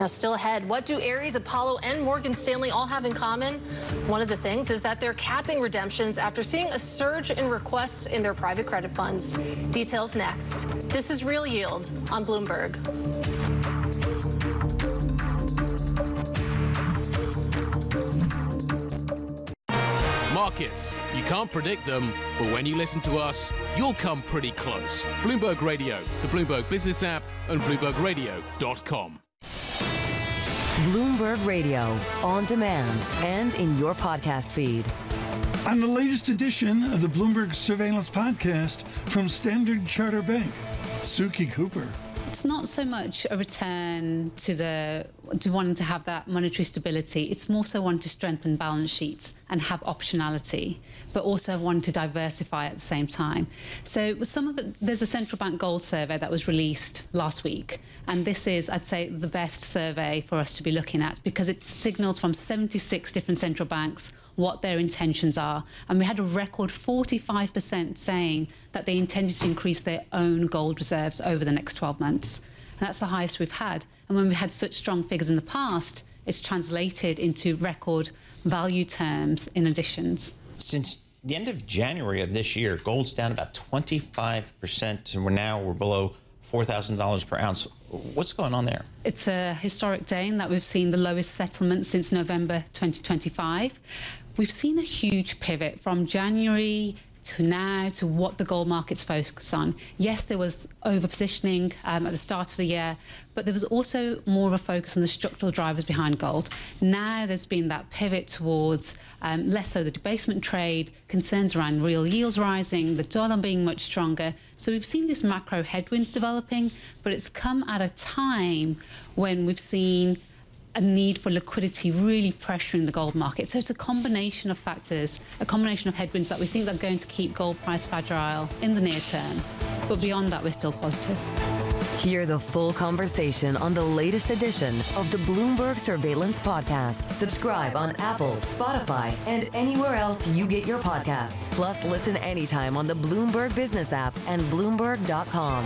Now, still ahead, what do Ares, Apollo, and Morgan Stanley all have in common? One of the things is that they're capping redemptions after seeing a surge in requests in their private credit funds. Details next. This is Real Yield on Bloomberg. Markets. You can't predict them, but when you listen to us, you'll come pretty close. Bloomberg Radio, the Bloomberg Business app, and BloombergRadio.com. Bloomberg Radio, on demand and in your podcast feed. On the latest edition of the Bloomberg Surveillance Podcast from Standard Chartered Bank, Suki Cooper. It's not so much a return to wanting to have that monetary stability. It's more so wanting to strengthen balance sheets and have optionality, but also wanting to diversify at the same time. So with some of it, there's a central bank gold survey that was released last week. And this is, I'd say, the best survey for us to be looking at because it signals from 76 different central banks what their intentions are. And we had a record 45% saying that they intended to increase their own gold reserves over the next 12 months. And that's the highest we've had. And when we had such strong figures in the past, it's translated into record value terms in additions. Since the end of January of this year, gold's down about 25%, and we're below $4,000 per ounce. What's going on there? It's a historic day in that we've seen the lowest settlement since November 2025. We've seen a huge pivot from January to now to what the gold markets focus on. Yes, there was over-positioning at the start of the year, but there was also more of a focus on the structural drivers behind gold. Now there's been that pivot towards less so the debasement trade, concerns around real yields rising, the dollar being much stronger. So we've seen these macro headwinds developing, but it's come at a time when we've seen a need for liquidity really pressuring the gold market. So it's a combination of factors, a combination of headwinds that we think are going to keep gold price fragile in the near term. But beyond that, we're still positive. Hear the full conversation on the latest edition of the Bloomberg Surveillance Podcast. Subscribe on Apple, Spotify, and anywhere else you get your podcasts. Plus, listen anytime on the Bloomberg Business app and Bloomberg.com.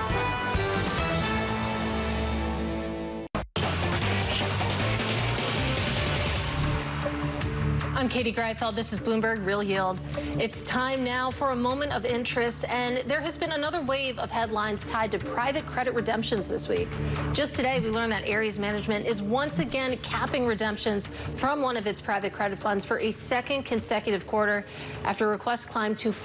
I'm Katie Greifeld. This is Bloomberg Real Yield. It's time now for a moment of interest, and there has been another wave of headlines tied to private credit redemptions this week. Just today, we learned that Ares Management is once again capping redemptions from one of its private credit funds for a second consecutive quarter after requests climbed to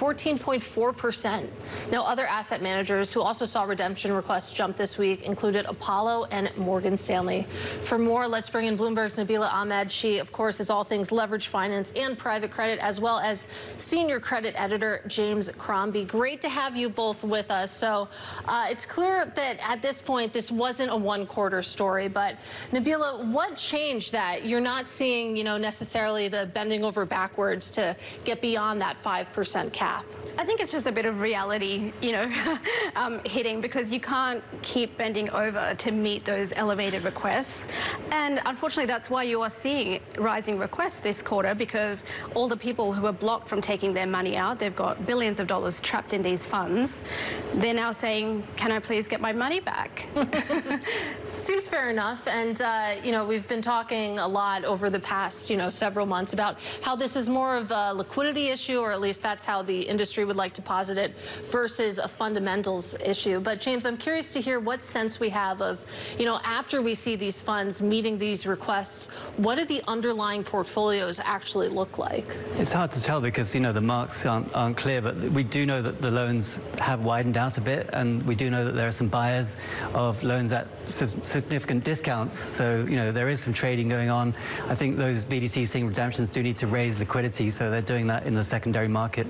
14.4%. Now, other asset managers who also saw redemption requests jump this week included Apollo and Morgan Stanley. For more, let's bring in Bloomberg's Nabila Ahmed. She, of course, is all things leverage finance and private credit, as well as senior credit editor James Crombie. Great to have you both with us. So it's clear that at this point, this wasn't a one-quarter story. But Nabila, what changed that you're not seeing, necessarily the bending over backwards to get beyond that 5% cap? I think it's just a bit of reality, hitting, because you can't keep bending over to meet those elevated requests. And unfortunately, that's why you are seeing rising requests this quarter, because all the people who are blocked from taking their money out, they've got billions of dollars trapped in these funds. They're now saying, can I please get my money back? Seems fair enough. And, we've been talking a lot over the past, several months about how this is more of a liquidity issue, or at least that's how the industry would like to posit it, versus a fundamentals issue. But James, I'm curious to hear what sense we have of, after we see these funds meeting these requests, what do the underlying portfolios actually look like? It's hard to tell because, the marks aren't clear, but we do know that the loans have widened out a bit, and we do know that there are some buyers of loans at significant discounts. So, there is some trading going on. I think those BDCs seeing redemptions do need to raise liquidity, so they're doing that in the secondary market.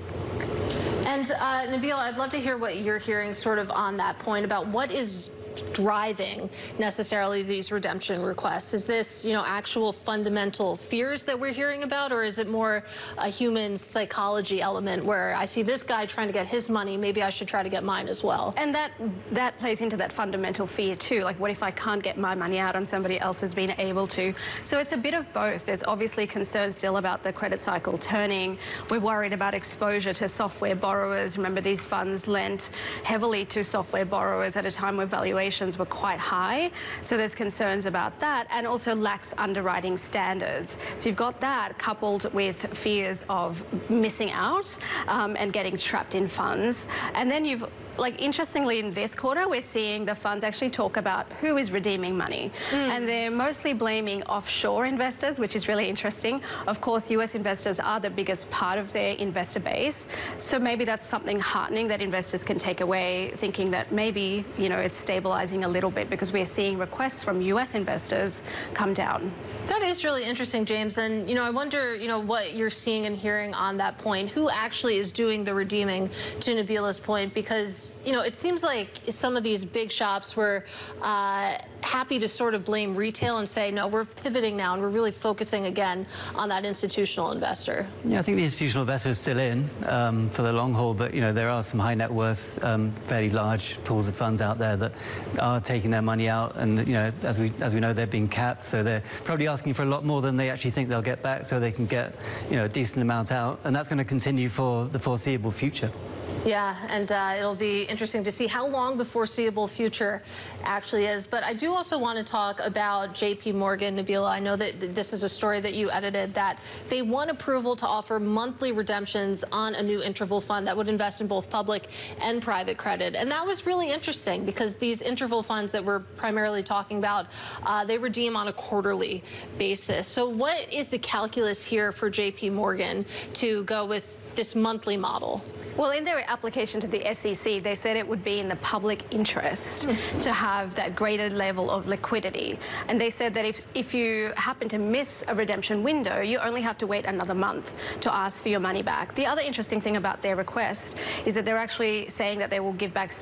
And Nabila, I'd love to hear what you're hearing sort of on that point about what is driving necessarily these redemption requests. Is this, actual fundamental fears that we're hearing about, or is it more a human psychology element where I see this guy trying to get his money, maybe I should try to get mine as well? And that plays into that fundamental fear too. Like, what if I can't get my money out and somebody else has been able to? So it's a bit of both. There's obviously concern still about the credit cycle turning. We're worried about exposure to software borrowers. Remember, these funds lent heavily to software borrowers at a time where valuations valuations were quite high. So there's concerns about that, and also lax underwriting standards. So you've got that coupled with fears of missing out and getting trapped in funds. And then you've interestingly, in this quarter, we're seeing the funds actually talk about who is redeeming money. And they're mostly blaming offshore investors, which is really interesting. Of course, US investors are the biggest part of their investor base. So maybe that's something heartening that investors can take away, thinking that maybe, it's stabilizing a little bit, because we're seeing requests from US investors come down. That is really interesting, James. And, I wonder, what you're seeing and hearing on that point. Who actually is doing the redeeming, to Nabila's point? Because, it seems like some of these big shops were happy to sort of blame retail and say, no, we're pivoting now and we're really focusing again on that institutional investor. Yeah, I think the institutional investor is still in for the long haul, but, there are some high net worth, fairly large pools of funds out there that are taking their money out, and, as we know, they're being capped, so they're probably asking for a lot more than they actually think they'll get back, so they can get, a decent amount out, and that's going to continue for the foreseeable future. Yeah, and it'll be interesting to see how long the foreseeable future actually is. But I do also want to talk about JP Morgan, Nabila. I know that this is a story that you edited, that they won approval to offer monthly redemptions on a new interval fund that would invest in both public and private credit. And that was really interesting, because these interval funds that we're primarily talking about, they redeem on a quarterly basis. So what is the calculus here for JP Morgan to go with this monthly model? Well, in their application to the SEC, they said it would be in the public interest to have that greater level of liquidity. And they said that if you happen to miss a redemption window, you only have to wait another month to ask for your money back. The other interesting thing about their request is that they're actually saying that they will give back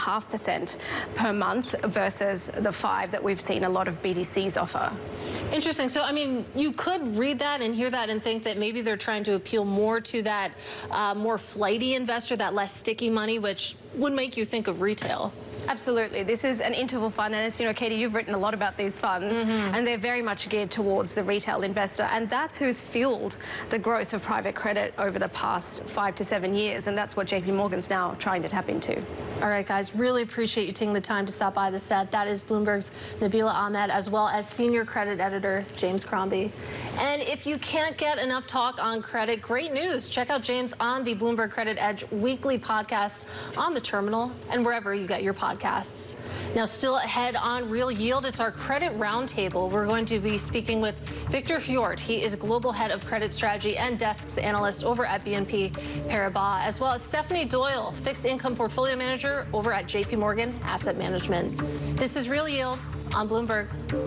7.5% per month versus the 5% that we've seen a lot of BDCs offer. Interesting. So, I mean, you could read that and hear that and think that maybe they're trying to appeal more to that more flighty investor, that less sticky money, which would make you think of retail. Absolutely. This is an interval fund, and as you know, Katie, you've written a lot about these funds, and they're very much geared towards the retail investor, and that's who's fueled the growth of private credit over the past 5 to 7 years, and that's what JP Morgan's now trying to tap into. All right, guys, really appreciate you taking the time to stop by the set. That is Bloomberg's Nabila Ahmed, as well as senior credit editor James Crombie. And if you can't get enough talk on credit, great news. Check out James on the Bloomberg Credit Edge weekly podcast on the terminal and wherever you get your podcasts. Now, still ahead on Real Yield, it's our credit roundtable. We're going to be speaking with Victor Hjort. He is global head of credit strategy and desks analyst over at BNP Paribas, as well as Stephanie Doyle, fixed income portfolio manager over at JP Morgan Asset Management. This is Real Yield on Bloomberg.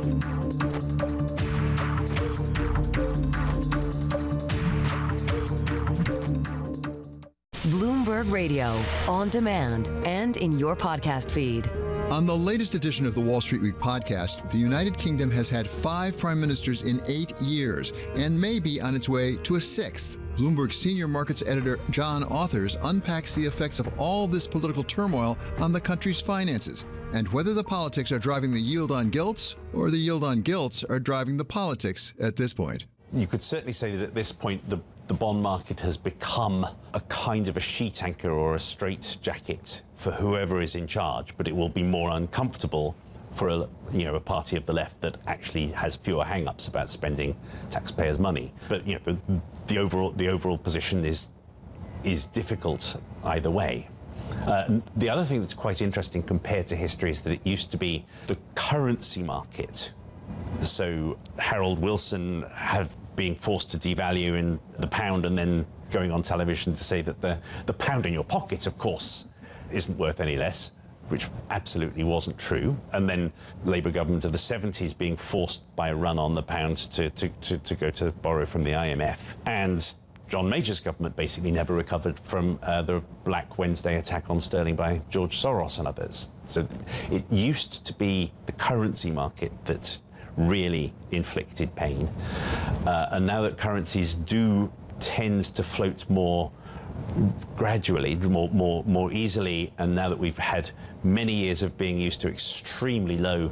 Bloomberg Radio, on demand and in your podcast feed. On the latest edition of the Wall Street Week podcast, the United Kingdom has had 5 prime ministers in 8 years and may be on its way to a 6th. Bloomberg senior markets editor John Authers unpacks the effects of all this political turmoil on the country's finances and whether the politics are driving the yield on gilts or the yield on gilts are driving the politics at this point. You could certainly say that at this point the bond market has become a kind of a sheet anchor or a straitjacket for whoever is in charge, but it will be more uncomfortable for a party of the left that actually has fewer hang-ups about spending taxpayers' money. But the overall position is difficult either way. The other thing that's quite interesting compared to history is that it used to be the currency market. So Harold Wilson being forced to devalue in the pound and then going on television to say that the pound in your pocket, of course, isn't worth any less, which absolutely wasn't true. And then Labour government of the 70s being forced by a run on the pound to go to borrow from the IMF. And John Major's government basically never recovered from the Black Wednesday attack on sterling by George Soros and others. So it used to be the currency market that really inflicted pain. And now that currencies do tend to float more gradually, more easily, and now that we've had many years of being used to extremely low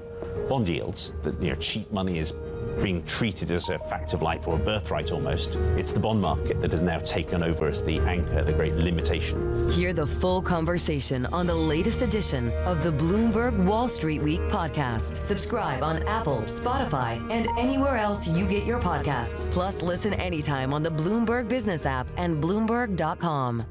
bond yields, that cheap money is being treated as a fact of life or a birthright almost. It's the bond market that has now taken over as the anchor, the great limitation. Hear the full conversation on the latest edition of the Bloomberg Wall Street Week podcast. Subscribe on Apple, Spotify, and anywhere else you get your podcasts. Plus, listen anytime on the Bloomberg Business app and Bloomberg.com.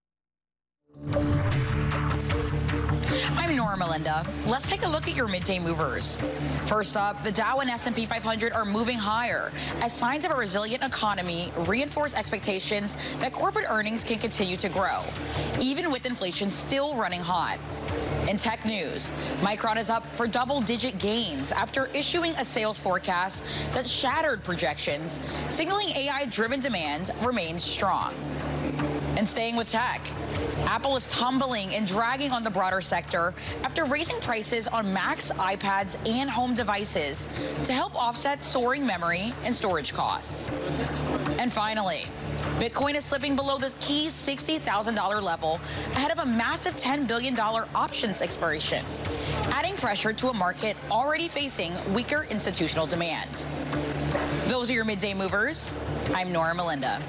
I'm Nora Melinda. Let's take a look at your midday movers. First up, the Dow and S&P 500 are moving higher as signs of a resilient economy reinforce expectations that corporate earnings can continue to grow, even with inflation still running hot. In tech news, Micron is up for double-digit gains after issuing a sales forecast that shattered projections, signaling AI-driven demand remains strong. And staying with tech, Apple is tumbling and dragging on the broader sector after raising prices on Macs, iPads, and home devices to help offset soaring memory and storage costs. And finally, Bitcoin is slipping below the key $60,000 level ahead of a massive $10 billion options expiration, adding pressure to a market already facing weaker institutional demand. Those are your midday movers. I'm Nora Melinda.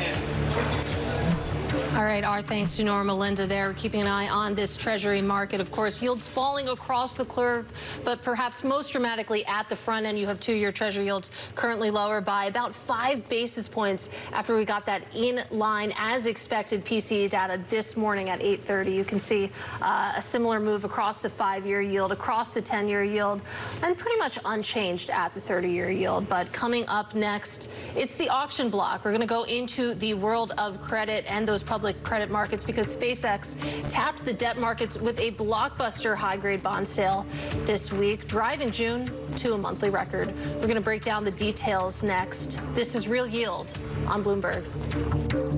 All right, our thanks to Nora Melinda there. Keeping an eye on this Treasury market. Of course, yields falling across the curve, but perhaps most dramatically at the front end. You have two-year Treasury yields currently lower by about 5 basis points after we got that in-line as expected PCE data this morning at 8:30. You can see a similar move across the 5-year yield, across the 10-year yield, and pretty much unchanged at the 30-year yield. But coming up next, it's the auction block. We're going to go into the world of credit and those public credit markets because SpaceX tapped the debt markets with a blockbuster high-grade bond sale this week, driving June to a monthly record. We're going to break down the details next. This is Real Yield on Bloomberg.